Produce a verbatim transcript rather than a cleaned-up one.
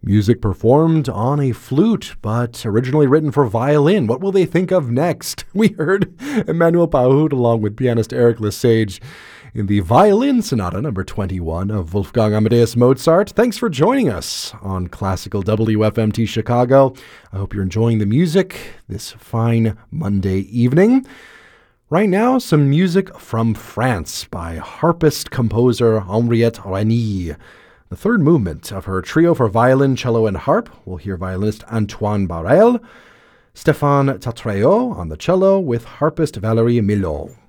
Music performed on a flute, but originally written for violin. What will they think of next? We heard Emmanuel Pahud along with pianist Eric Lesage in the Violin Sonata number twenty-one of Wolfgang Amadeus Mozart. Thanks for joining us on Classical W F M T Chicago. I hope you're enjoying the music this fine Monday evening. Right now, some music from France by harpist composer Henriette Reni. The third movement of her trio for violin, cello, and harp. We'll hear violinist Antoine Barel, Stéphane Tattreault on the cello with harpist Valérie Milhaud.